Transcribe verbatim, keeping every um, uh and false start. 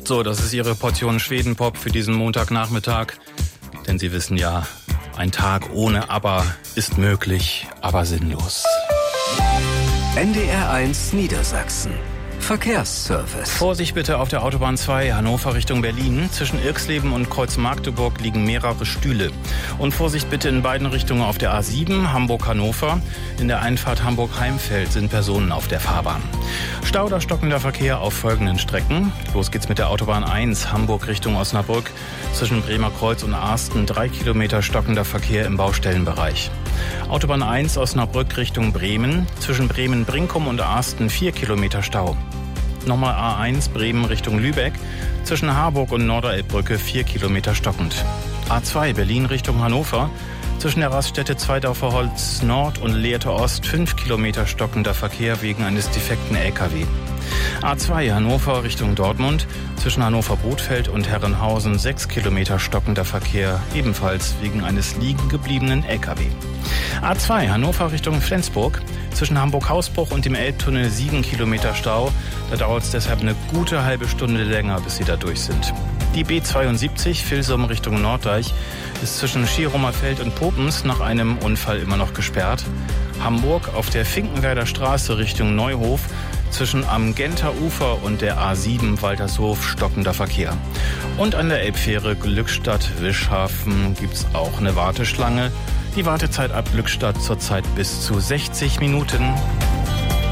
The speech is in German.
So, das ist Ihre Portion Schwedenpop für diesen Montagnachmittag. Denn Sie wissen ja, ein Tag ohne ABBA ist möglich, aber sinnlos. N D R eins Niedersachsen. Verkehrsservice. Vorsicht bitte auf der Autobahn zwei, Hannover Richtung Berlin. Zwischen Irxleben und Kreuz-Magdeburg liegen mehrere Stühle. Und Vorsicht bitte in beiden Richtungen auf der A sieben, Hamburg-Hannover. In der Einfahrt Hamburg-Heimfeld sind Personen auf der Fahrbahn. Stau oder stockender Verkehr auf folgenden Strecken. Los geht's mit der Autobahn eins, Hamburg Richtung Osnabrück. Zwischen Bremer Kreuz und Asten drei Kilometer stockender Verkehr im Baustellenbereich. Autobahn eins Osnabrück Richtung Bremen. Zwischen Bremen-Brinkum und Asten vier Kilometer Stau. Nochmal A eins Bremen Richtung Lübeck. Zwischen Harburg und Norderelbbrücke vier Kilometer stockend. A zwei Berlin Richtung Hannover. Zwischen der Raststätte Zweidorfer Holz Nord und Lehrte Ost fünf Kilometer stockender Verkehr wegen eines defekten L K W. A zwei Hannover Richtung Dortmund. Zwischen Hannover-Bothfeld und Herrenhausen sechs Kilometer stockender Verkehr, ebenfalls wegen eines liegen gebliebenen L K W. A zwei Hannover Richtung Flensburg. Zwischen Hamburg-Hausbruch und dem Elbtunnel sieben Kilometer Stau. Da dauert es deshalb eine gute halbe Stunde länger, bis Sie da durch sind. Die B zweiundsiebzig Vilsum Richtung Norddeich ist zwischen Schierumerfeld und Popens nach einem Unfall immer noch gesperrt. Hamburg auf der Finkenwerder Straße Richtung Neuhof. Zwischen am Genter Ufer und der A sieben Waltershof stockender Verkehr. Und an der Elbfähre Glückstadt-Wischhafen gibt's auch eine Warteschlange. Die Wartezeit ab Glückstadt zurzeit bis zu sechzig Minuten.